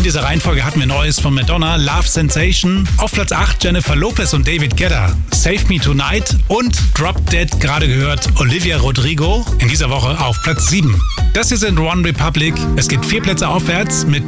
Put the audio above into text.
dieser Reihenfolge hatten wir Neues von Madonna, Love Sensation. Auf Platz 8 Jennifer Lopez und David Guetta, Save Me Tonight. Und Drop Dead, gerade gehört, Olivia Rodrigo. In dieser Woche auf Platz 7. Das hier sind One Republic. Es geht 4 Plätze aufwärts mit